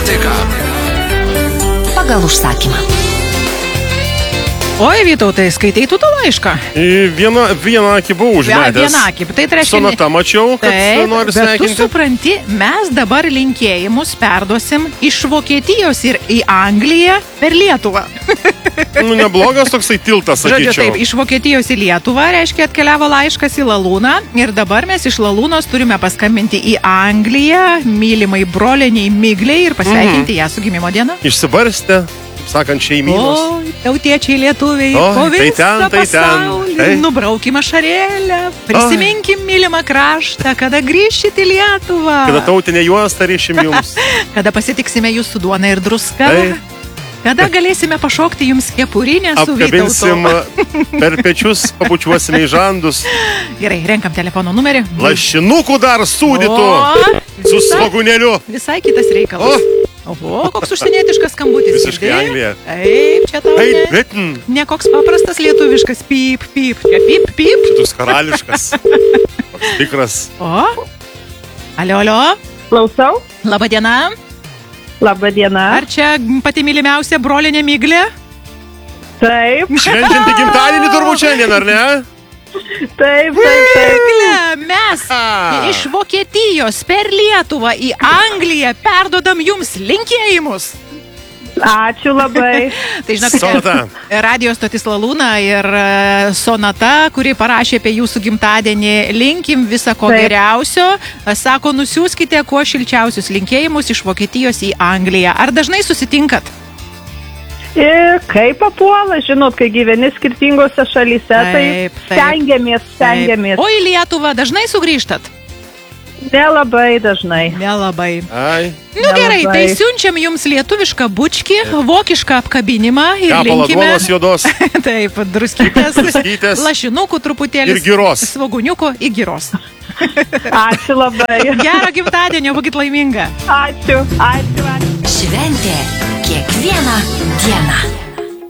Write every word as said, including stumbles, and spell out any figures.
nuotaika. Pagal užsakymą. Oi, Vytautai, skaitai tu tą laišką? Vieną, vieną akį buvau užmetęs. Vieną akį, tai reiškia... Sonata mačiau, kad taip, nori bet sveikinti. tu supranti, mes dabar linkėjimus perduosim iš Vokietijos ir į Angliją per Lietuvą. Nu, neblogas toksai tiltas, sakyčiau. Žodžiu, taip, iš Vokietijos į Lietuvą, reiškia, atkeliavo laiškas į Lalūną ir dabar mes iš Lalūnos turime paskambinti į Angliją, mylimai broliniai Migliai ir pasveikinti mm. ją su gimimo diena. Išsibarstę, sakant, šeimynos. O, tautiečiai lietuviai, o, po visą tai ten, tai pasaulį, ten. nubraukim ašarėlę, prisiminkim o. mylimą kraštą, kada grįšit į Lietuvą. Kada tautinė juosta ryšim jums. Kada pasitiksime jūsų duoną ir druską. Tai. Kada galėsime pašokti jums kepurinę su Vytautu. Apkabinsim per pečius, pabučiuosime į žandus. Gerai, renkam telefono numerį. Lašinukų dar sūdytų su svogūnėliu. Visai kitas reikalas. O. Oho, koks užsienietiškas skambutis. Visiškai Anglija. Taip, čia tau Hey, ne. Britain. Ne koks paprastas lietuviškas pip, pip. Čia pip, pip. Šitus karališkas. Tikras. O? Alio, alio. Klausau. Labą dieną. Labą dieną. Ar čia pati mylimiausia brolinė Miglė? Taip. Švenčianti gimtadienį turbūt šiandien, ar ne? Taip, taip, taip. Miglė, mes iš Vokietijos per Lietuvą į Angliją perdodam jums linkėjimus. Ačiū labai. Tai žinokite, Sonata. Radio stotis Lalūna ir Sonata, kuri parašė apie jūsų gimtadienį, linkim visą ko Taip. geriausio. Sako, nusiųskite kuo šilčiausius linkėjimus iš Vokietijos į Angliją. Ar dažnai susitinkat? Ir kaip papuola, žinot, kai gyveni skirtingose šalyse, Taip, tai taip. stengiamės, stengiamės. O į Lietuvą dažnai sugrįžtat? Nelabai dažnai. Nelabai. Ai. Nu gerai, Nelabai. tai siunčiam jums lietuvišką bučkį, vokišką apkabinimą ir Kepalą linkime... duonos juodos. Taip, druskytės, Druskytės. lašinukų truputėlį. Ir giros. Svoguniukų į giros. Ačiū labai. Gero gimtadienio, būkit laiminga. Ačiū, ačiū, ačiū. Šventė kiekvieną dieną.